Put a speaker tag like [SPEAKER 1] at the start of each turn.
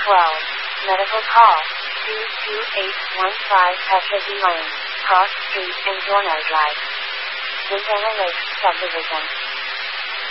[SPEAKER 1] 12. Medical call. 22815 Petra D. Lane, Cross Street and Dorno Drive. Ventana Lakes Subdivision.